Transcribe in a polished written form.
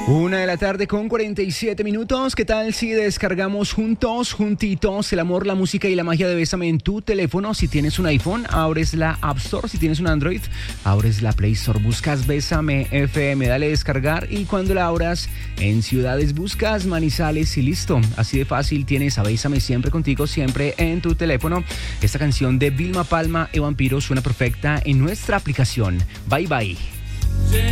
1:47 p.m. ¿Qué tal si descargamos juntitos, el amor, la música y la magia de Bésame en tu teléfono? Si tienes un iPhone, abres la App Store. Si tienes un Android, abres la Play Store. Buscas Bésame FM, dale descargar y cuando la abras en ciudades buscas Manizales y listo. Así de fácil tienes a Bésame siempre contigo, siempre en tu teléfono. Esta canción de Vilma Palma y Vampiro suena perfecta en nuestra aplicación. Bye bye.